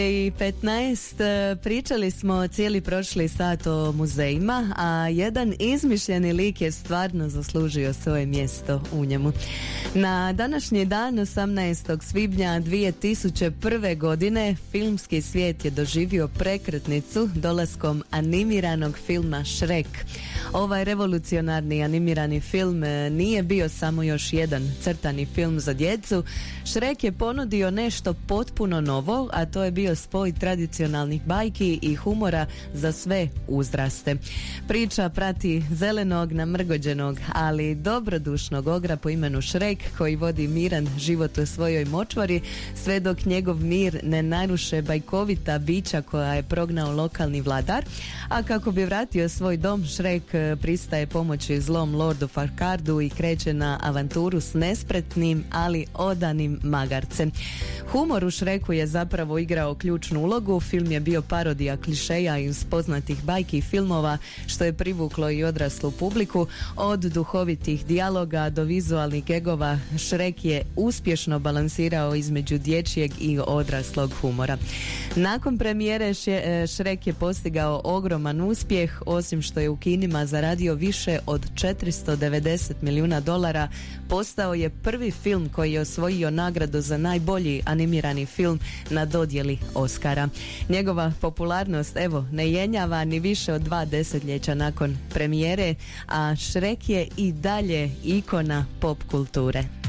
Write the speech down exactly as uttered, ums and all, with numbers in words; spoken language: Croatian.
I petnaest pričali smo cijeli prošli sat o muzejima, a jedan izmišljeni lik je stvarno zaslužio svoje mjesto u njemu. Na današnji dan, osamnaestog svibnja dvije tisuće prve. godine, filmski svijet je doživio prekretnicu dolaskom animiranog filma Shrek. Ovaj revolucionarni animirani film nije bio samo još jedan crtani film za djecu. Shrek je ponudio nešto potpuno novo, a to je bio spoj tradicionalnih bajki i humora za sve uzraste. Priča prati zelenog, namrgođenog, ali dobrodušnog ogra po imenu Shrek, koji vodi miran život u svojoj močvari, sve dok njegov mir ne naruše bajkovita bića koja je prognao lokalni vladar. A kako bi vratio svoj dom, Shrek pristaje pomoći zlom Lordu Farquaadu i kreće na avanturu s nespretnim, ali odanim magarcem. Humor u Shreku je zapravo igrao ključnu ulogu. Film je bio parodija klišeja iz poznatih bajki i filmova, što je privuklo i odraslu publiku. Od duhovitih dijaloga do vizualnih gegova, Shrek je uspješno balansirao između dječjeg i odraslog humora. Nakon premijere Shrek je postigao ogroman uspjeh, osim što je u kinima zaradio više od četiristo devedeset milijuna dolara, postao je prvi film koji je osvojio nagradu za najbolji animirani film na dodjeli Oscara. Njegova popularnost, evo, ne jenjava ni više od dva desetljeća nakon premijere, a Shrek je i dalje ikona pop kulture.